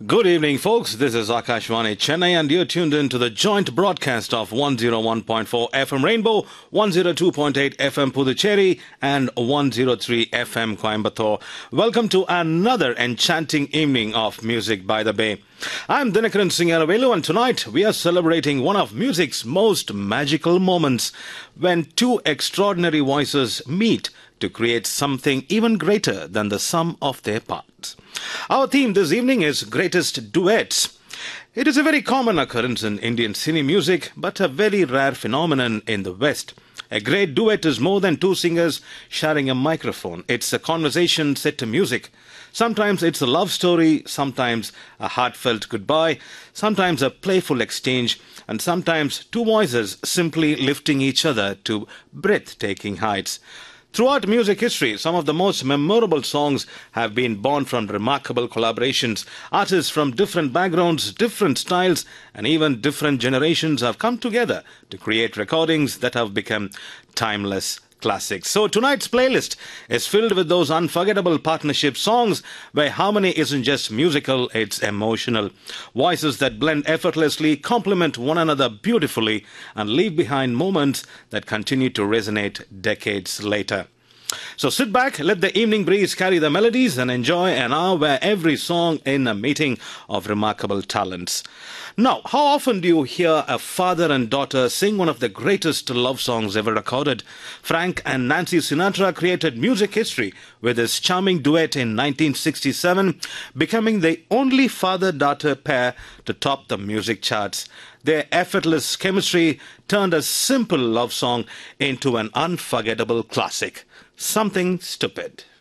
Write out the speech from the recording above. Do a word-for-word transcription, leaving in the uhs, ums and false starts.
Good evening, folks. This is Akashvani Chennai, and you're tuned in to the joint broadcast of one oh one point four F M Rainbow, one oh two point eight F M Puducherry, and one oh three F M Coimbatore. Welcome to another enchanting evening of Music by the Bay. I'm Dinakaran Singaravelu, and tonight we are celebrating one of music's most magical moments, when two extraordinary voices meet to create something even greater than the sum of their parts. Our theme this evening is Greatest Duets. It is a very common occurrence in Indian cine music, but a very rare phenomenon in the West. A great duet is more than two singers sharing a microphone. It's a conversation set to music. Sometimes it's a love story, sometimes a heartfelt goodbye, sometimes a playful exchange, and sometimes two voices simply lifting each other to breathtaking heights. Throughout music history, some of the most memorable songs have been born from remarkable collaborations. Artists from different backgrounds, different styles, and even different generations have come together to create recordings that have become timeless classics. So tonight's playlist is filled with those unforgettable partnership songs where harmony isn't just musical, it's emotional. Voices that blend effortlessly, complement one another beautifully, and leave behind moments that continue to resonate decades later. So sit back, let the evening breeze carry the melodies, and enjoy an hour where every song is a meeting of remarkable talents. Now, how often do you hear a father and daughter sing one of the greatest love songs ever recorded? Frank and Nancy Sinatra created music history with this charming duet in nineteen sixty-seven, becoming the only father-daughter pair to top the music charts. Their effortless chemistry turned a simple love song into an unforgettable classic. Something Stupid.